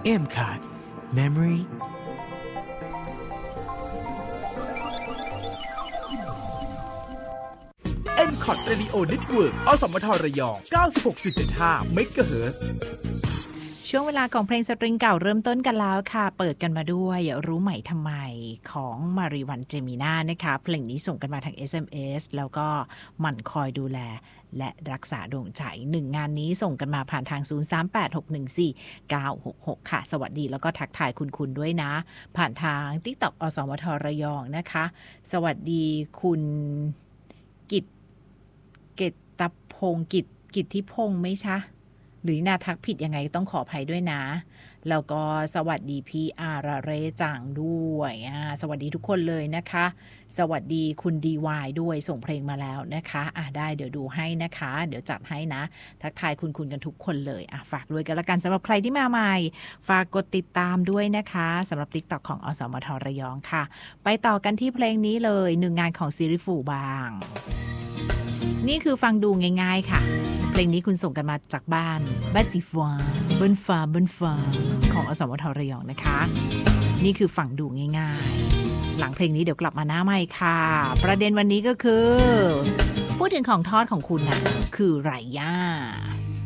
M Card Memory M-Cod Radio Network อสมทระยอง 96.75 MHz ช่วงเวลาของเพลงสตริงเก่าเริ่มต้นกันแล้วค่ะเปิดกันมาด้วยรู้ไหมทำไมของมาริวันเจมิน่านะคะเพลงนี้ส่งกันมาทาง SMS แล้วก็หมั่นคอยดูแลและรักษาดวงใจ1งานนี้ส่งกันมาผ่านทาง 0386149666 ค่ะสวัสดีแล้วก็ทักทายคุณด้วยนะผ่านทาง TikTok อสมทระยองนะคะสวัสดีคุณกิตตพงศ์กิตทิพงศ์ไหมคะหรือนาทักผิดยังไงต้องขออภัยด้วยนะแล้วก็สวัสดีพี่อาราเรจังด้วยสวัสดีทุกคนเลยนะคะสวัสดีคุณดีวายด้วยส่งเพลงมาแล้วนะคะได้เดี๋ยวดูให้นะคะเดี๋ยวจัดให้นะทักทายคุณกันทุกคนเลยฝากด้วยกันละกันสำหรับใครที่มาใหม่ฝากกดติดตามด้วยนะคะสำหรับ TikTok ของอสมทระยองค่ะไปต่อกันที่เพลงนี้เลย1งานของซิริฟูบางนี่คือฟังดูง่ายๆค่ะเพลงนี้คุณส่งกันมาจากบ้านสีฟ้าบนฟ้าของอสมทระยองนะคะนี่คือฟังดูง่ายๆหลังเพลงนี้เดี๋ยวกลับมาหน้าใหม่ค่ะประเด็นวันนี้ก็คือพูดถึงของทอดของคุณน่ะคือไรย่า